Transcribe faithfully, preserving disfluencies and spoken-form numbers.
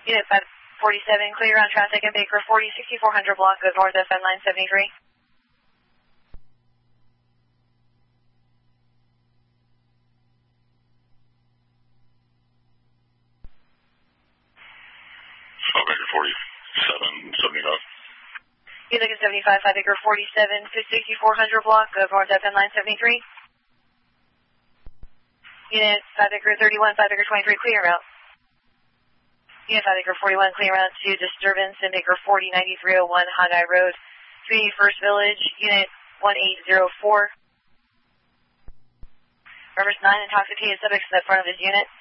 Unit five forty-seven, clear on traffic in Baker forty, sixty-four hundred block of North F M line seventy-three. five Baker forty-seven, seventy-five. Unit seventy-five, five Baker forty-seven, sixty-four hundred block of North F M line seventy-three. Unit five Baker thirty-one, five Baker twenty-three, clear route. Unit five Baker forty-one, clear route to disturbance in Baker forty, ninety-three oh one Hogeye Road, Community First Village, Unit one eight zero four. Reference nine, intoxicated subjects in the front of his unit.